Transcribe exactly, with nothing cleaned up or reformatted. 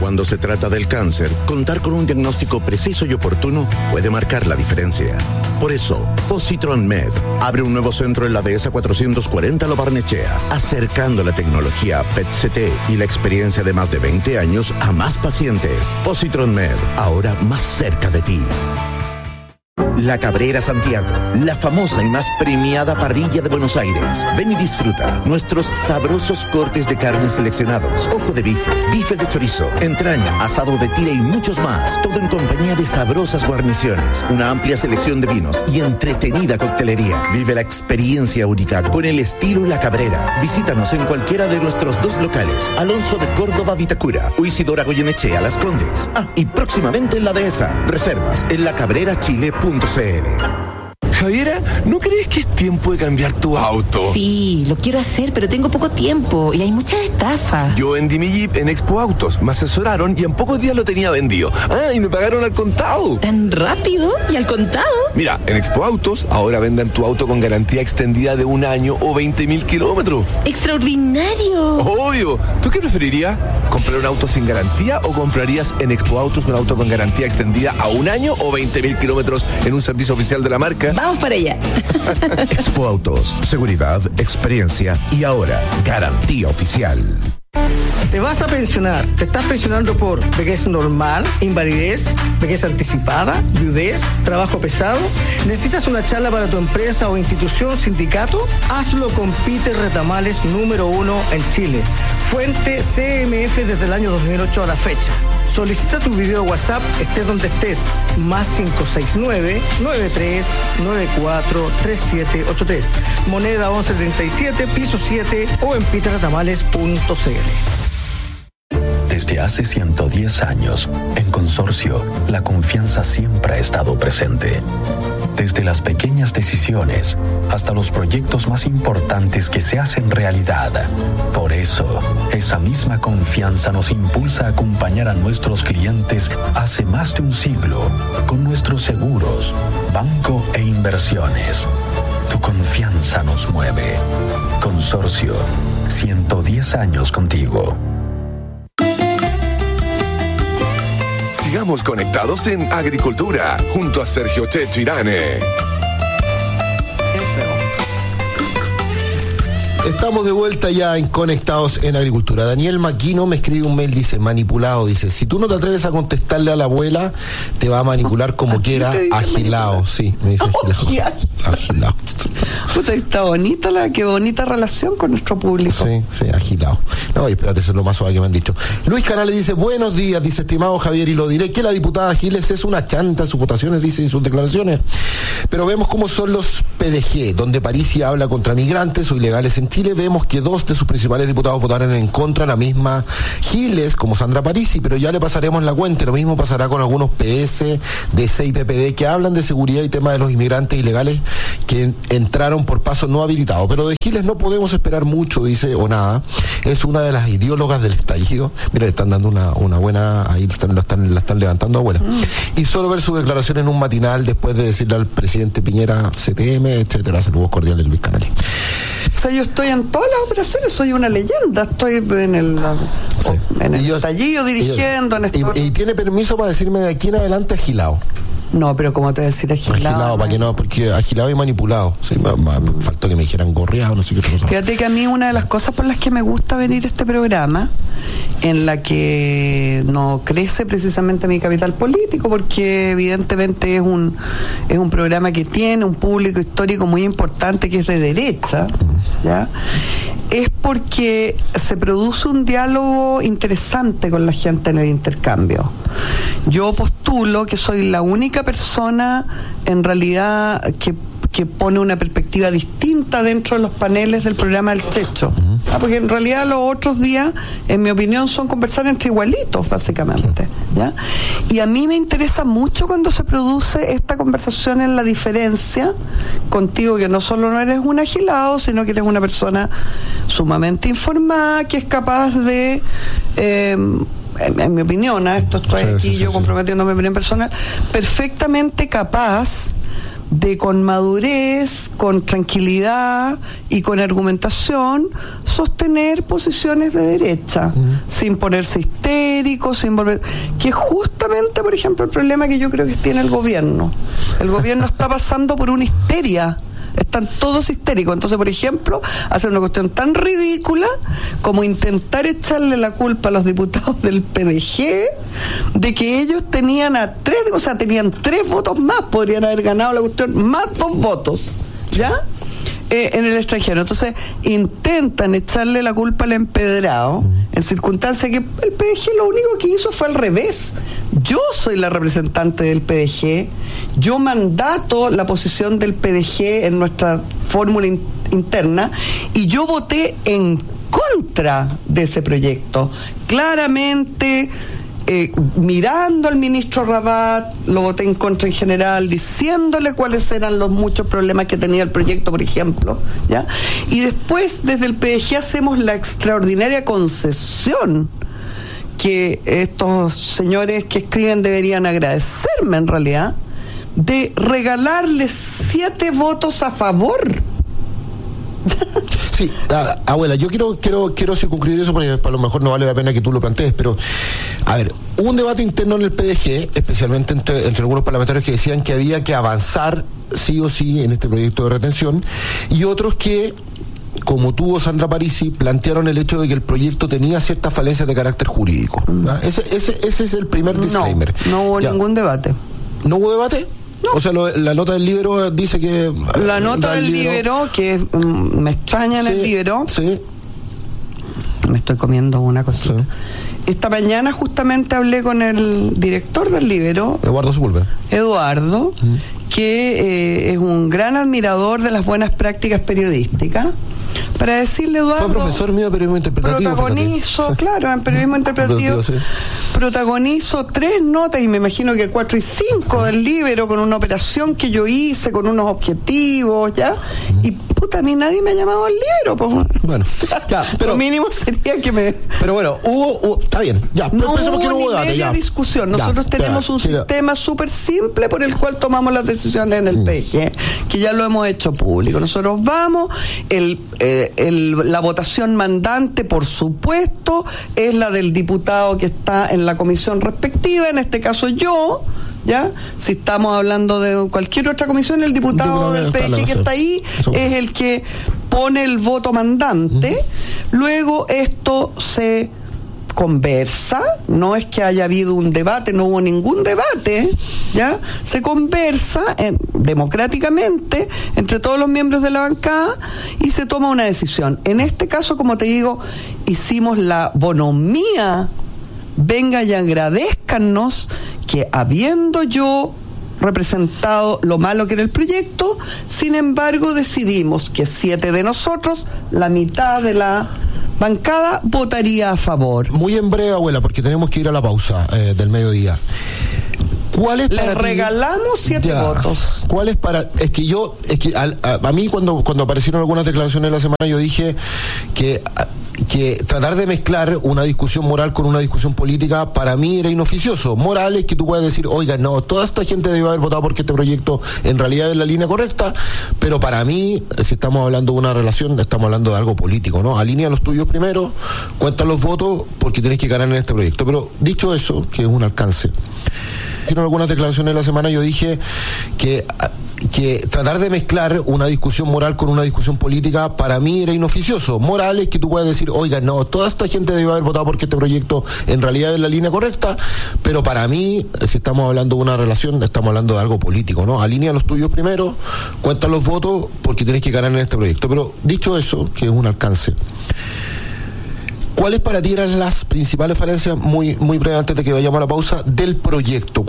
cuando se trata del cáncer, contar con un diagnóstico preciso y oportuno puede marcar la diferencia. Por eso, Positron Med abre un nuevo centro en la Dehesa cuatrocientos cuarenta Lo Barnechea, acercando la tecnología P E T C T y la experiencia de más de veinte años a más pacientes. Positron Med, ahora más cerca de ti. La Cabrera Santiago, la famosa y más premiada parrilla de Buenos Aires. Ven y disfruta nuestros sabrosos cortes de carne seleccionados, ojo de bife, bife de chorizo, entraña, asado de tira y muchos más. Todo en compañía de sabrosas guarniciones, una amplia selección de vinos y entretenida coctelería. Vive la experiencia única con el estilo La Cabrera. Visítanos en cualquiera de nuestros dos locales, Alonso de Córdoba, Vitacura, o Isidora Goyenechea, Las Condes. Ah, y próximamente en la Dehesa. Reservas en la cabrera chile punto c l. Javiera, ¿no crees que es tiempo de cambiar tu auto? Sí, lo quiero hacer, pero tengo poco tiempo y hay muchas estafas. Yo vendí mi Jeep en Expo Autos, me asesoraron y en pocos días lo tenía vendido. Ah, y me pagaron al contado. ¿Tan rápido? ¿Y al contado? Mira, en Expo Autos ahora venden tu auto con garantía extendida de un año o veinte mil kilómetros. ¡Extraordinario! Obvio. ¿Tú qué preferirías? ¿Comprar un auto sin garantía o comprarías en Expo Autos un auto con garantía extendida a un año o veinte mil kilómetros en un servicio oficial de la marca? Vamos para allá. Expo Autos, seguridad, experiencia y ahora garantía oficial. Te vas a pensionar. ¿Te estás pensionando por vejez normal, invalidez, vejez anticipada, viudez, trabajo pesado? ¿Necesitas una charla para tu empresa o institución, sindicato? Hazlo con Peter Retamales, número uno en Chile. Fuente C M F desde el año dos mil ocho a la fecha. Solicita tu video WhatsApp, estés donde estés, más cinco seis nueve, nueve tres nueve cuatro, tres siete ocho tres, moneda once treinta y siete, piso siete o en peter retamales punto c l. Desde hace ciento diez años, en Consorcio, la confianza siempre ha estado presente. Desde las pequeñas decisiones hasta los proyectos más importantes que se hacen realidad. Por eso, esa misma confianza nos impulsa a acompañar a nuestros clientes hace más de un siglo con nuestros seguros, banco e inversiones. Tu confianza nos mueve. Consorcio, ciento diez años contigo. Sigamos conectados en Agricultura, junto a Sergio Checho Irane. Estamos de vuelta ya en Conectados en Agricultura. Daniel Maquino me escribe un mail, dice, manipulado, dice, si tú no te atreves a contestarle a la abuela, te va a manipular como quiera, agilado, sí, me dice agilado. Agilado. Puta, está bonita la, qué bonita relación con nuestro público. Sí, sí, agilado. No, y espérate, eso es lo más suave que me han dicho. Luis Canales dice, buenos días, dice, estimado Javier, y lo diré, que la diputada Giles es una chanta en sus votaciones, dice, en sus declaraciones. Pero vemos cómo son los P D G, donde Parisi habla contra migrantes o ilegales en Chile. Vemos que dos de sus principales diputados votaron en contra, la misma Giles como Sandra Parisi, pero ya le pasaremos la cuenta. Lo mismo pasará con algunos P S, D C y P P D que hablan de seguridad y tema de los inmigrantes ilegales que entraron por paso no habilitado. Pero de Giles no podemos esperar mucho, dice, o nada. Es una de las ideólogas del estallido. Mira, le están dando una, una buena, ahí están, la, están, la están levantando, abuela. Mm. Y solo ver su declaración en un matinal después de decirle al presidente Piñera C T M, etcétera. Saludos cordiales, Luis Canales. O sea, yo estoy en todas las operaciones, soy una leyenda, estoy en el, sí. en el yo, estallido dirigiendo. Y, en y, y tiene permiso para decirme de aquí en adelante agilado. No, pero como te decir agilado. Agilado, para que no, porque agilado y manipulado. Sí, me, me faltó que me dijeran gorreado, no sé qué otra cosa. Fíjate que a mí una de las cosas por las que me gusta venir a este programa, en la que no crece precisamente mi capital político, porque evidentemente es un es un programa que tiene un público histórico muy importante que es de derecha, ¿ya? Es porque se produce un diálogo interesante con la gente en el intercambio. Yo postulo que soy la única persona en realidad que que pone una perspectiva distinta dentro de los paneles del programa del Checho. Uh-huh. Ah, porque en realidad los otros días, en mi opinión, son conversar entre igualitos, básicamente. ¿Ya? Y a mí me interesa mucho cuando se produce esta conversación en la diferencia contigo, que no solo no eres un agilado, sino que eres una persona sumamente informada, que es capaz de... Eh, En, en mi opinión, ¿eh? esto estoy sí, aquí sí, yo sí, comprometiéndome sí. en personal, perfectamente capaz de con madurez, con tranquilidad y con argumentación sostener posiciones de derecha, uh-huh. sin ponerse histérico, sin volver... Que es justamente, por ejemplo, el problema que yo creo que tiene el gobierno. El gobierno está pasando por una histeria. Están todos histéricos. Entonces, por ejemplo, hacer una cuestión tan ridícula como intentar echarle la culpa a los diputados del P D G de que ellos tenían a tres, o sea, tenían tres votos más, podrían haber ganado la cuestión, más dos votos, ¿ya? Eh, en el extranjero. Entonces, intentan echarle la culpa al empedrado en circunstancias que el P D G lo único que hizo fue al revés. Yo soy la representante del P D G, yo mandato la posición del P D G en nuestra fórmula in- interna y yo voté en contra de ese proyecto. Claramente, eh, mirando al ministro Rabat, lo voté en contra en general, diciéndole cuáles eran los muchos problemas que tenía el proyecto, por ejemplo, ¿ya? Y después, desde el P D G hacemos la extraordinaria concesión que estos señores que escriben deberían agradecerme en realidad, de regalarles siete votos a favor. Sí, a, abuela, yo quiero quiero quiero circunscribir eso porque a lo mejor no vale la pena que tú lo plantees, pero a ver, hubo un debate interno en el P D G, especialmente entre, entre algunos parlamentarios que decían que había que avanzar sí o sí en este proyecto de retención, y otros que, como tuvo Sandra Parisi, plantearon el hecho de que el proyecto tenía ciertas falencias de carácter jurídico. ¿Ah? Ese, ese, ese es el primer disclaimer. No, no hubo ya. ningún debate. ¿No hubo debate? No. O sea, lo, la nota del Libero dice que... La nota del Libero, que um, me extraña en sí, el Libero... Sí. Me estoy comiendo una cosita. Sí. Esta mañana justamente hablé con el director del Libero... Eduardo Sepúlveda. Eduardo, mm. que eh, es un gran admirador de las buenas prácticas periodísticas, para decirle, Eduardo... Fue profesor mío de periodismo interpretativo. Protagonizo, fíjate. Claro, en periodismo interpretativo, sí. protagonizo tres notas, y me imagino que cuatro y cinco del Libero, con una operación que yo hice, con unos objetivos, ¿ya? Uh-huh. Y puta, a mí nadie me ha llamado al Libero, pues. Bueno, ya, pero... Lo mínimo sería que me... Pero bueno, hubo... hubo está bien, ya. No hubo que no hubo ni debate, media ya. discusión. Nosotros ya, tenemos espera, un sí, sistema súper simple por el cual tomamos las decisiones en el mm. P D G, que ya lo hemos hecho público. Nosotros vamos, el... Eh, El, la votación mandante, por supuesto, es la del diputado que está en la comisión respectiva, en este caso yo, ¿ya? Si estamos hablando de cualquier otra comisión, el diputado del P D G que está ahí es el que pone el voto mandante. Uh-huh. Luego esto se conversa, no es que haya habido un debate, no hubo ningún debate, ¿ya? Se conversa en, democráticamente entre todos los miembros de la bancada y se toma una decisión. En este caso, como te digo, hicimos la bonomía, venga y agradézcanos que habiendo yo representado lo malo que era el proyecto, sin embargo decidimos que siete de nosotros, la mitad de la bancada, votaría a favor. Muy en breve, abuela, porque tenemos que ir a la pausa eh, del mediodía. ¿Cuál es para Les regalamos ti? siete ya, votos. ¿Cuál es para...? Es que yo... Es que a, a, a mí cuando, cuando aparecieron algunas declaraciones de la semana, yo dije que... que tratar de mezclar una discusión moral con una discusión política para mí era inoficioso. Moral es que tú puedes decir, oiga, no, toda esta gente debe haber votado porque este proyecto en realidad es la línea correcta, pero para mí, si estamos hablando de una relación, estamos hablando de algo político, ¿no? Alinea los tuyos primero, cuenta los votos porque tienes que ganar en este proyecto. Pero dicho eso, que es un alcance, en algunas declaraciones de la semana yo dije que que tratar de mezclar una discusión moral con una discusión política para mí era inoficioso. Moral es que tú puedes decir, oiga, no, toda esta gente debe haber votado porque este proyecto en realidad es la línea correcta, pero para mí, si estamos hablando de una relación, estamos hablando de algo político, ¿no? Alinea los tuyos primero, cuenta los votos porque tienes que ganar en este proyecto. Pero dicho eso, que es un alcance, ¿cuáles para ti eran las principales falencias, muy, muy breve antes de que vayamos a la pausa, del proyecto?